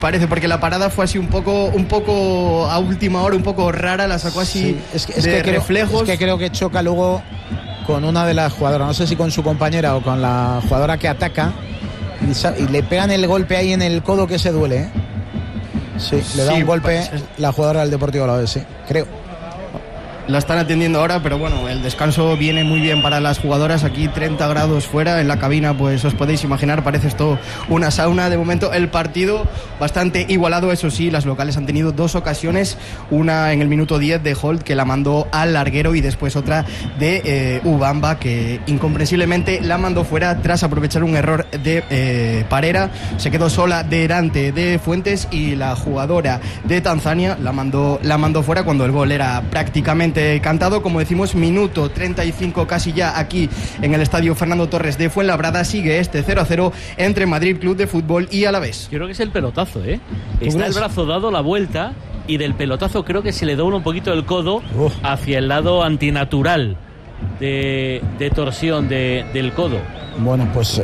Parece, porque la parada fue así un poco a última hora, un poco rara, la sacó así de reflejos. Es que creo que choca luego con una de las jugadoras, no sé si con su compañera o con la jugadora que ataca, y le pegan el golpe ahí en el codo que se duele, ¿eh? Sí, le da un golpe la jugadora del Deportivo Alavés, sí, creo. La están atendiendo ahora, pero bueno, el descanso viene muy bien para las jugadoras. Aquí 30 grados fuera, en la cabina, pues os podéis imaginar, parece esto una sauna. De momento el partido bastante igualado, eso sí, las locales han tenido 2 ocasiones, una en el minuto 10 de Holt, que la mandó al larguero, y después otra de Ubamba, que incomprensiblemente la mandó fuera tras aprovechar un error de Parera. Se quedó sola delante de Fuentes, y la jugadora de Tanzania la mandó fuera cuando el gol era prácticamente cantado. Como decimos, minuto 35 casi ya aquí en el estadio Fernando Torres de Fuenlabrada. Sigue este 0-0 entre Madrid Club de Fútbol y Alavés. Creo que es el pelotazo, está el brazo dado la vuelta, y del pelotazo creo que se le dobla un poquito el codo hacia el lado antinatural de torsión del codo. Bueno, pues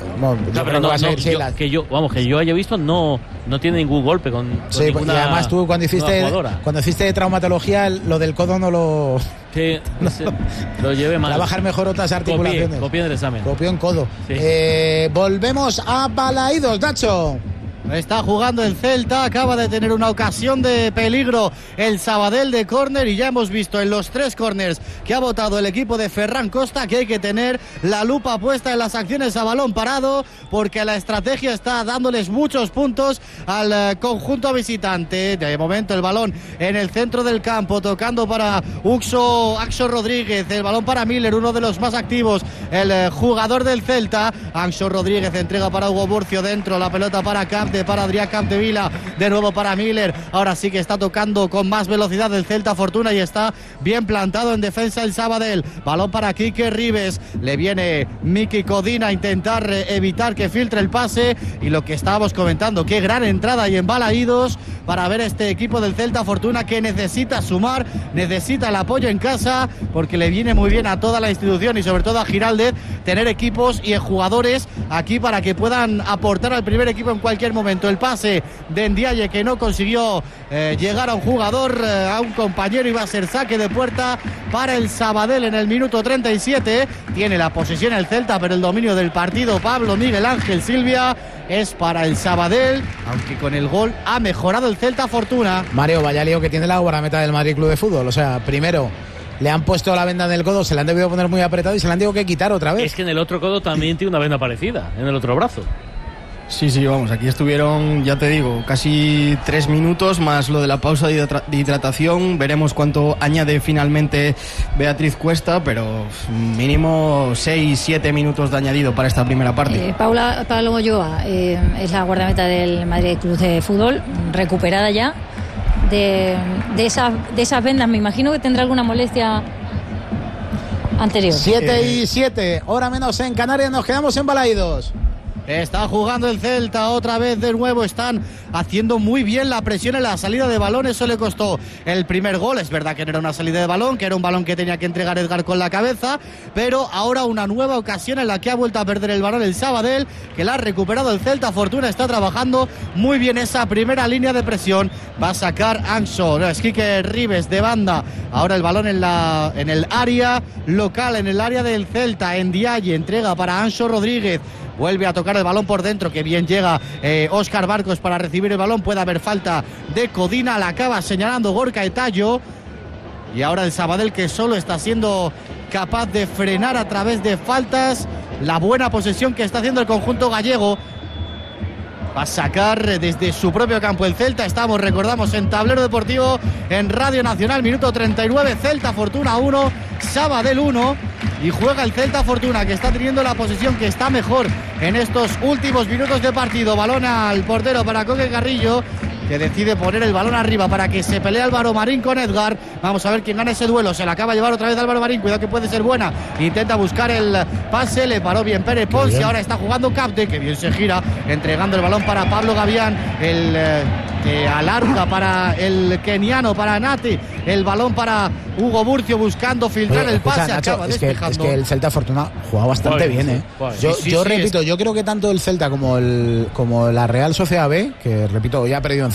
que yo haya visto, no tiene ningún golpe con sí, y además tú cuando hiciste de traumatología, lo del codo no lo lo llevé mal. Trabajar mejor otras articulaciones. Copié en el examen. Copió en codo. Sí. Volvemos a Balaídos, Nacho. Está jugando el Celta, acaba de tener una ocasión de peligro el Sabadell de córner, y ya hemos visto en los 3 córners que ha votado el equipo de Ferran Costa que hay que tener la lupa puesta en las acciones a balón parado, porque la estrategia está dándoles muchos puntos al conjunto visitante. De momento el balón en el centro del campo, tocando para Axo Rodríguez, el balón para Miller, uno de los más activos, el jugador del Celta. Axo Rodríguez entrega para Hugo Burcio, dentro la pelota para para Adrián Capdevila, de nuevo para Miller. Ahora sí que está tocando con más velocidad el Celta Fortuna, y está bien plantado en defensa el Sabadell. Balón para Quique Ribes, le viene Miki Codina a intentar evitar que filtre el pase, y lo que estábamos comentando, qué gran entrada y en Balaídos para ver este equipo del Celta Fortuna, que necesita sumar, necesita el apoyo en casa, porque le viene muy bien a toda la institución y sobre todo a Giraldez tener equipos y jugadores aquí para que puedan aportar al primer equipo en cualquier momento. El pase de Ndiaye, que no consiguió llegar a un jugador, a un compañero, iba a ser saque de puerta para el Sabadell en el minuto 37. Tiene la posesión el Celta, pero el dominio del partido, Pablo Miguel Ángel Silvia, es para el Sabadell, aunque con el gol ha mejorado el Celta Fortuna. Mario, vaya lío que tiene la guardameta del Madrid Club de Fútbol. O sea, primero le han puesto la venda en el codo, se la han debido poner muy apretado y se la han tenido que quitar otra vez. Es que en el otro codo también tiene una venda parecida, en el otro brazo. Sí, vamos, aquí estuvieron, ya te digo, casi 3 minutos más lo de la pausa de hidratación. Veremos cuánto añade finalmente Beatriz Cuesta, pero mínimo 6-7 minutos de añadido para esta primera parte. Pablo Moyoa es la guardameta del Madrid Club de Fútbol, recuperada ya de esas vendas. Me imagino que tendrá alguna molestia anterior. 7:07, hora menos en Canarias, nos quedamos en Balaídos. Está jugando el Celta otra vez de nuevo, están haciendo muy bien la presión en la salida de balón, eso le costó el primer gol. Es verdad que no era una salida de balón, que era un balón que tenía que entregar Edgar con la cabeza, pero ahora una nueva ocasión en la que ha vuelto a perder el balón el Sabadell, que la ha recuperado el Celta Fortuna. Está trabajando muy bien esa primera línea de presión, va a sacar Anso, es Quique Ribes de banda, ahora el balón en el área local, en el área del Celta. Ndiaye entrega para Anso Rodríguez, vuelve a tocar el balón por dentro, que bien llega Óscar Barcos para recibir el balón. Puede haber falta de Codina, la acaba señalando Gorka Etayo. Y ahora el Sabadell, que solo está siendo capaz de frenar a través de faltas la buena posesión que está haciendo el conjunto gallego. Va a sacar desde su propio campo el Celta. Estamos, recordamos, en Tablero Deportivo, en Radio Nacional, minuto 39, Celta Fortuna 1, Sabadell 1. Y juega el Celta Fortuna, que está teniendo la posesión, que está mejor en estos últimos minutos de partido. Balón al portero para Coque Carrillo, que decide poner el balón arriba para que se pelee Álvaro Marín con Edgar. Vamos a ver quién gana ese duelo. Se la acaba de llevar otra vez Álvaro Marín, cuidado que puede ser buena. Intenta buscar el pase, le paró bien Pérez Pons, y ahora está jugando Capde, que bien se gira, entregando el balón para Pablo Gavián, que alarga para el keniano, para Nati, el balón para Hugo Burcio, buscando filtrar el pase. Nacho, acaba es que el Celta Fortuna juega bastante bien, Yo repito, yo creo que tanto el Celta como la Real Sociedad B, que repito, ya ha perdido en